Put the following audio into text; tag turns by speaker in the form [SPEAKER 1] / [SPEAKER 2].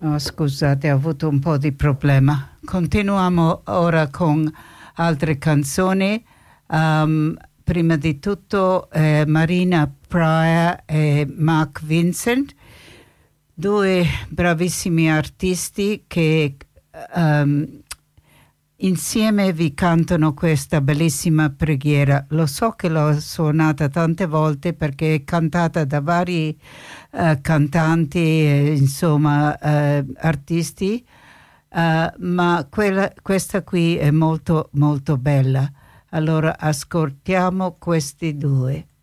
[SPEAKER 1] Oh, scusate, ho avuto un po' di problema. Continuiamo ora con altre canzoni. Prima di tutto Marina Pryor e Mark Vincent, due bravissimi artisti che insieme vi cantano questa bellissima preghiera. Lo so che l'ho suonata tante volte perché è cantata da vari cantanti, insomma, artisti, ma questa qui è molto molto bella. Allora ascoltiamo questi due.